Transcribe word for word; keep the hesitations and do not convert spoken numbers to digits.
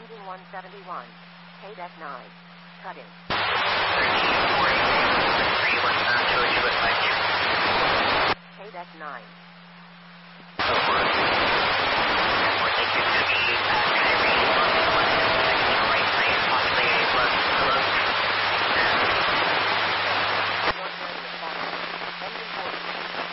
Landing one seventy-one. K D E C nine. Cutting.